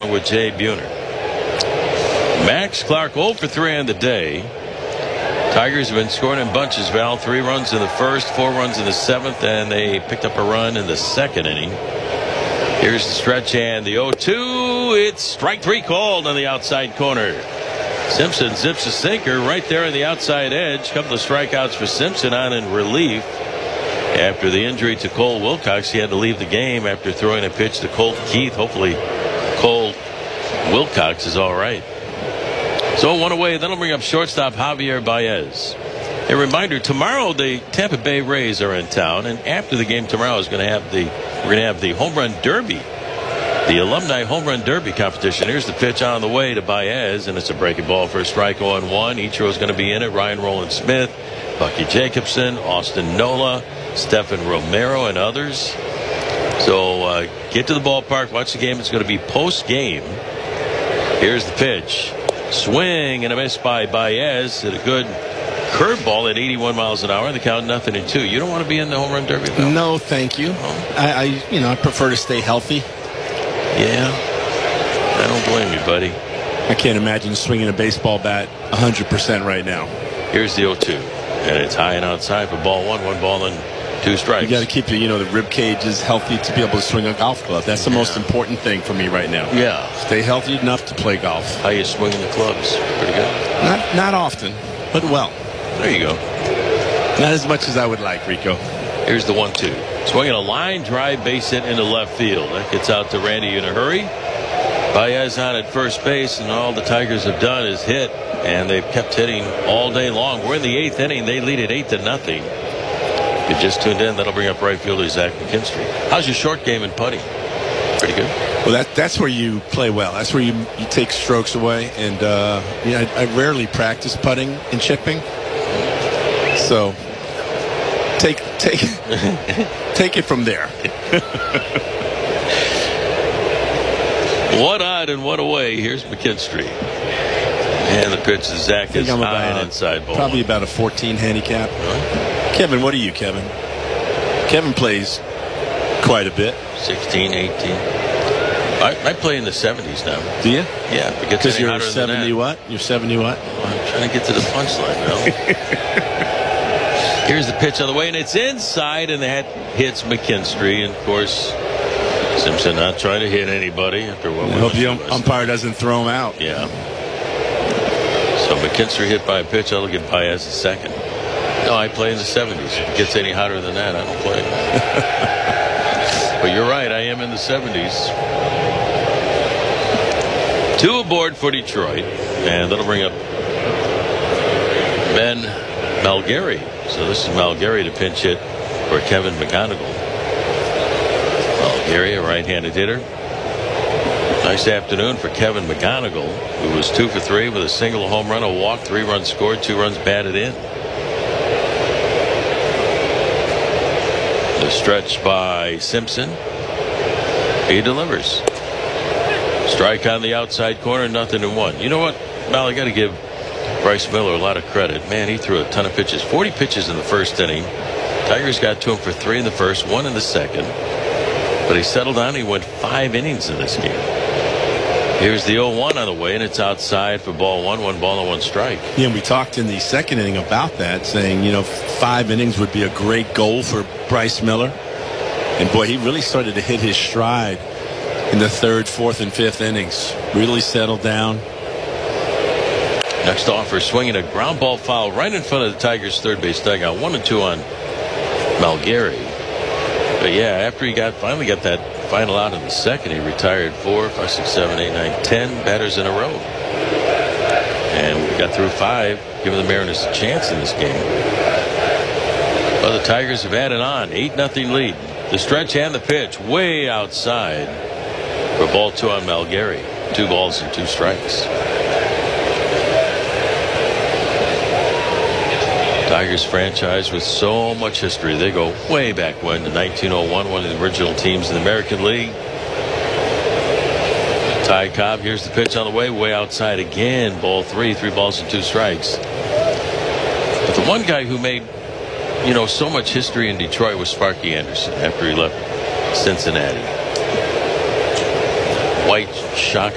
partner with Jay Buhner. Max Clark 0 for 3 on the day. Tigers have been scoring in bunches, Val. 3 runs in the first, 4 runs in the 7th, and they picked up a run in the 2nd inning. Here's the stretch and the 0-2. It's strike 3 called on the outside corner. Simpson zips a sinker right there on the outside edge. Couple of strikeouts for Simpson on in relief. After the injury to Cole Wilcox, he had to leave the game after throwing a pitch to Colt Keith. Hopefully Cole Wilcox is all right. So 1 away. That'll bring up shortstop Javier Baez. A reminder, tomorrow the Tampa Bay Rays are in town, and after the game tomorrow we're going to have the home run derby, the alumni home run derby competition. Here's the pitch on the way to Baez, and it's a breaking ball for a strike 0-1. Ichiro's going to be in it. Ryan Roland Smith, Bucky Jacobson, Austin Nola, Stephen Romero, and others. So get to the ballpark, watch the game. It's going to be post game. Here's the pitch. Swing and a miss by Baez. Hit a good curveball at 81 miles an hour. The count 0-2. You don't want to be in the home run derby, though? No, thank you. Oh. I prefer to stay healthy. Yeah, I don't blame you, buddy. I can't imagine swinging a baseball bat 100% right now. Here's the 0-2, and it's high and outside for ball 1. 1 ball and 2 strikes. You got to keep the rib cage is healthy to be able to swing a golf club. That's the most important thing for me right now. Yeah. Stay healthy enough to play golf. How you swinging the clubs? Pretty good. Not often, but well. There you go. Not as much as I would like, Rico. Here's the 1-2. Swinging a line drive base hit into left field. That gets out to Randy in a hurry. Baez on at first base, and all the Tigers have done is hit, and they've kept hitting all day long. We're in the 8th inning. They lead it 8-0. If you just tuned in, that'll bring up right fielder Zach McKinstry. How's your short game and putting? Pretty good. Well, that's where you play well. That's where you take strokes away. And I rarely practice putting and chipping. So take take it from there. One on and one away. Here's McKinstry. And the pitch to Zach is high and inside ball. Probably about a 14 handicap. Kevin, what are you, Kevin? Kevin plays quite a bit. 16, 18. I play in the 70s now. Do you? Yeah. Because you're 70 what? You're 70 what? Well, I'm trying to get to the punchline now. Here's the pitch on the way, and it's inside, and that hits McKinstry. And, of course, Simpson not trying to hit anybody after what we hope the umpire doesn't throw him out. Yeah. So McKinstry hit by a pitch. I'll get Baez a second. No, I play in the 70s. If it gets any hotter than that, I don't play. But you're right, I am in the 70s. 2 aboard for Detroit, and that'll bring up Ben Malgary. So this is Malgary to pinch hit for Kevin McGonigal. Malgary, a right-handed hitter. Nice afternoon for Kevin McGonigal, who was 2 for 3 with a single, home run, a walk, 3 runs scored, 2 runs batted in. The stretch by Simpson. He delivers. Strike on the outside corner, 0-1. You know what, Mal, I got to give Bryce Miller a lot of credit. Man, he threw a ton of pitches. 40 pitches in the first inning. Tigers got to him for 3 in the first, 1 in the second. But he settled down. He went 5 innings in this game. Here's the 0-1 on the way, and it's outside for ball 1. 1 ball and 1 strike. Yeah, and we talked in the second inning about that, saying, 5 innings would be a great goal for Bryce Miller. And, boy, he really started to hit his stride in the 3rd, 4th, and 5th innings. Really settled down. Next offer, swinging a ground ball foul right in front of the Tigers' third base dugout. 1-2 on Malgary. But, yeah, after he finally got that final out in the second, he retired 4, 5, 6, 7, 8, 9, 10 batters in a row. And we got through 5, giving the Mariners a chance in this game. Well, the Tigers have added on. 8-0 lead. The stretch and the pitch way outside for ball 2 on Malgary. 2 balls and 2 strikes. Tigers franchise with so much history. They go way back when, to 1901, one of the original teams in the American League. Ty Cobb, here's the pitch on the way outside again. Ball 3, 3 balls and 2 strikes. But the one guy who made, so much history in Detroit was Sparky Anderson after he left Cincinnati. White shock